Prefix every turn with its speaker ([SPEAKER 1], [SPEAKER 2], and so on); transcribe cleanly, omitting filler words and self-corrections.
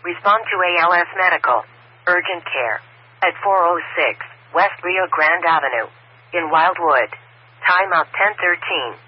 [SPEAKER 1] Respond to ALS Medical. Urgent care. At 406 West Rio Grande Avenue. In Wildwood. Time out 10:13.